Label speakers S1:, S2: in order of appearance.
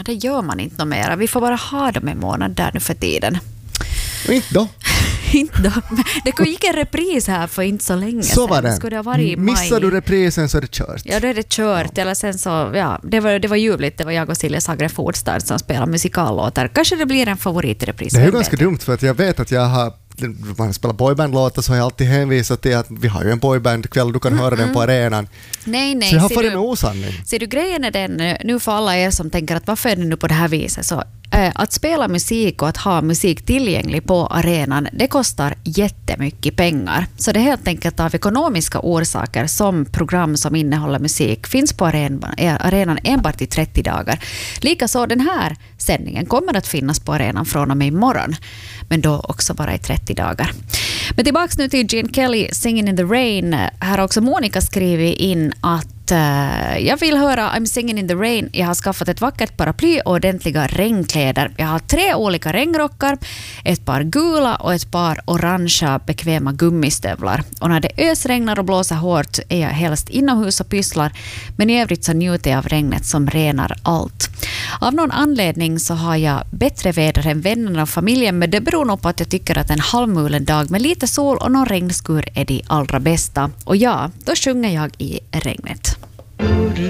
S1: Det gör man inte mera. Vi får bara ha dem en månad där nu för tiden.
S2: Inte då.
S1: Inte då. Det gick en repris här för inte så länge
S2: så var det.
S1: Skulle det ha varit i maj.
S2: Missar du reprisen så är det kört.
S1: Ja, då är det kört. Ja. Eller sen så, ja, det var ljuvligt. Det var jag och Silja Sagre-Fordstad som spelar musikallåtar. Kanske det blir en favorit i repris.
S2: Det är ju ganska dumt för att jag vet att jag har man spelar boybandlåtar så har jag alltid hänvisat till att vi har ju en boybandkväll, du kan höra den på arenan.
S1: Nej.
S2: Så jag har fått en osanning.
S1: Ser du, grejen är den, nu för alla er som tänker att varför är det nu på det här viset, så att spela musik och att ha musik tillgänglig på arenan, det kostar jättemycket pengar. Så det är helt enkelt av ekonomiska orsaker som program som innehåller musik finns på arenan enbart i 30 dagar. Likaså den här sändningen kommer att finnas på arenan från och med imorgon, men då också bara i 30 dagar. Men tillbaka nu till Gene Kelly, Singing in the Rain. Här har också Monica skrivit in att jag vill höra I'm Singing in the Rain. Jag har skaffat ett vackert paraply och ordentliga regnkläder. Jag har 3 olika regnrockar, ett par gula och ett par orangea bekväma gummistövlar. Och när det ösregnar och blåser hårt är jag helst inomhus och pysslar, men i övrigt så njuter jag av regnet som renar allt. Av någon anledning så har jag bättre väder än vännerna och familjen, men det beror nog på att jag tycker att en halvmulen dag med lite sol och någon regnskur är det allra bästa. Och ja, då sjunger jag i regnet.